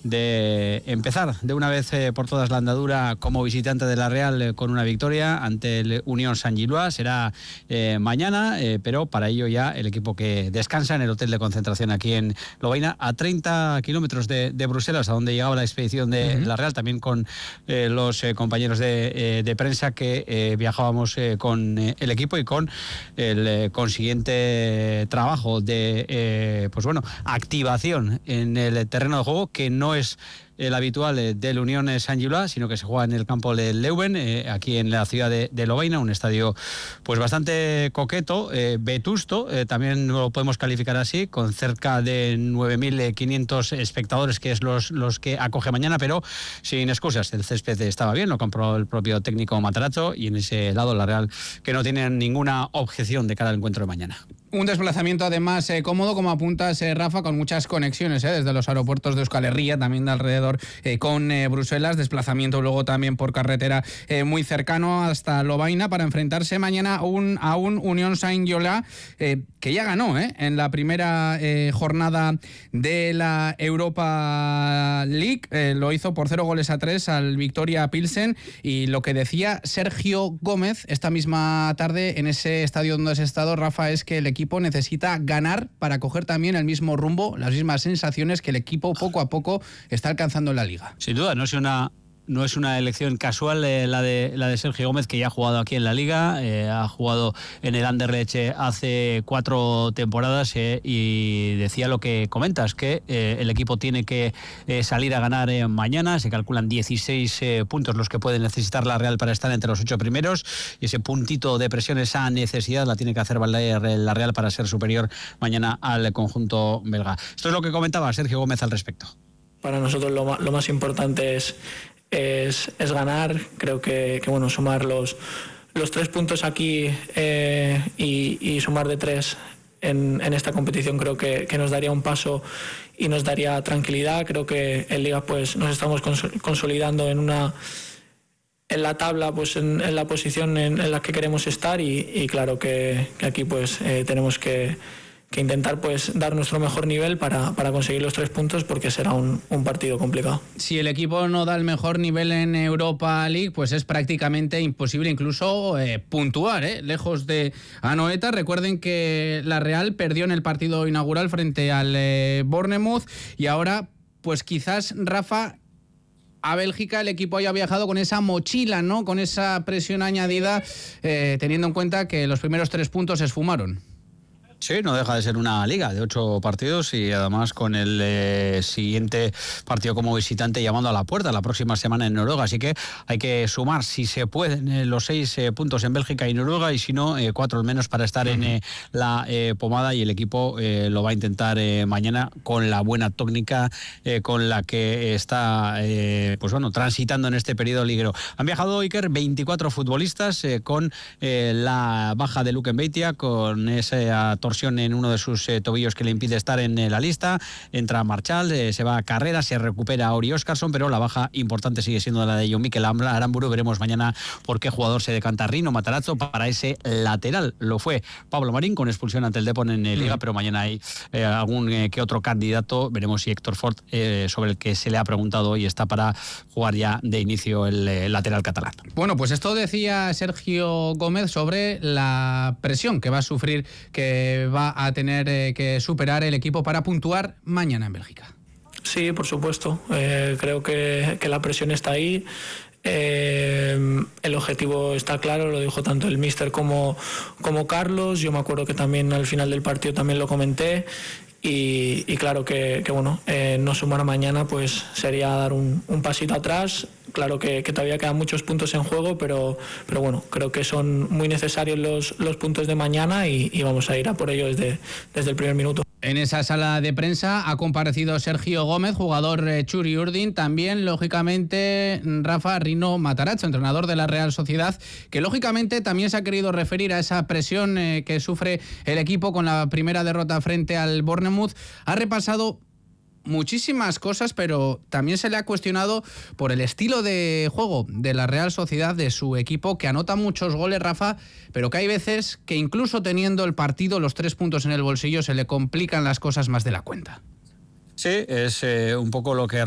de empezar de una vez por todas la andadura como visitante de la Real con una victoria ante el Unión Saint-Gilloise. Será mañana, pero para ello ya el equipo que descansa en el hotel de concentración aquí en Lovaina, a 30 kilómetros de Bruselas, a donde llegaba la expedición de la Real, también con los compañeros de prensa que viajábamos con el equipo y con el consiguiente trabajo de activación en el terreno de juego, que no es el habitual del Unión Saint-Gilloise, sino que se juega en el campo de Leuven, aquí en la ciudad de Lovaina, un estadio pues bastante coqueto, vetusto, también lo podemos calificar así, con cerca de 9.500 espectadores, que es los que acoge mañana, pero sin excusas. El césped estaba bien, lo compró el propio técnico Matarazzo, y en ese lado la Real, que no tiene ninguna objeción de cara al encuentro de mañana. Un desplazamiento además cómodo, como apuntas, Rafa, con muchas conexiones desde los aeropuertos de Euskal Herria, también de alrededor con Bruselas, desplazamiento luego también por carretera muy cercano hasta Lovaina para enfrentarse mañana a un Unión Saint-Gilloise que ya ganó en la primera jornada de la Europa League, lo hizo por 0-3 al Victoria Pilsen, y lo que decía Sergio Gómez esta misma tarde en ese estadio donde has estado, Rafa, es que el equipo necesita ganar para coger también el mismo rumbo, las mismas sensaciones que el equipo poco a poco está alcanzando en la Liga. Sin duda, no es una elección casual la de Sergio Gómez, que ya ha jugado aquí en la Liga, ha jugado en el Anderlecht hace 4 temporadas, y decía lo que comentas, que el equipo tiene que salir a ganar mañana. Se calculan 16 puntos los que puede necesitar la Real para estar entre los 8 primeros, y ese puntito de presión, esa necesidad la tiene que hacer valer la Real para ser superior mañana al conjunto belga. Esto es lo que comentaba Sergio Gómez al respecto. Para nosotros lo más importante es ganar. Creo que sumar los 3 puntos aquí y sumar de 3 en esta competición creo que nos daría un paso y nos daría tranquilidad. Creo que en Liga pues nos estamos consolidando en la tabla, pues en la posición en la que queremos estar, y claro que aquí pues tenemos que intentar pues dar nuestro mejor nivel para conseguir los 3 puntos, porque será un partido complicado. Si el equipo no da el mejor nivel en Europa League, pues es prácticamente imposible incluso puntuar, lejos de Anoeta. Recuerden que la Real perdió en el partido inaugural frente al Bournemouth, y ahora pues quizás, Rafa, a Bélgica el equipo haya viajado con esa mochila, ¿no? Con esa presión añadida, teniendo en cuenta que los primeros 3 puntos se esfumaron. Sí, no deja de ser una liga de 8 partidos, y además con el siguiente partido como visitante llamando a la puerta la próxima semana en Noruega. Así que hay que sumar, si se pueden, los 6 puntos en Bélgica y Noruega, y si no, 4 al menos para estar en la pomada, y el equipo lo va a intentar mañana con la buena técnica con la que está transitando en este periodo liguero. Han viajado, Iker, 24 futbolistas con la baja de Luke Mbeitia, con esa torsión en uno de sus tobillos que le impide estar en la lista. Entra Marchal, se va a Carrera, se recupera Ori Óscarsson, pero la baja importante sigue siendo la de Jon Mikel Aramburu. Veremos mañana por qué jugador se decanta Rino Matarazzo para ese lateral. Lo fue Pablo Marín, con expulsión ante el Depor en Liga, pero mañana hay algún que otro candidato. Veremos si Héctor Fort, sobre el que se le ha preguntado, y está para jugar ya de inicio el lateral catalán. Bueno, pues esto decía Sergio Gómez sobre la presión que va a sufrir, que va a tener que superar el equipo para puntuar mañana en Bélgica. Sí, por supuesto. Creo que la presión está ahí. El objetivo está claro, lo dijo tanto el míster como Carlos. Yo me acuerdo que también al final del partido también lo comenté. Y claro que no sumar mañana pues sería dar un pasito atrás. Claro que todavía quedan muchos puntos en juego, pero bueno, creo que son muy necesarios los puntos de mañana, y vamos a ir a por ello desde el primer minuto. En esa sala de prensa ha comparecido Sergio Gómez, jugador Txuri Urdin, también lógicamente Rafa Rino Matarazzo, entrenador de la Real Sociedad, que lógicamente también se ha querido referir a esa presión que sufre el equipo con la primera derrota frente al Bournemouth. Ha repasado muchísimas cosas, pero también se le ha cuestionado por el estilo de juego de la Real Sociedad, de su equipo, que anota muchos goles, Rafa, pero que hay veces que incluso teniendo el partido, los 3 puntos en el bolsillo, se le complican las cosas más de la cuenta. Sí, es un poco lo que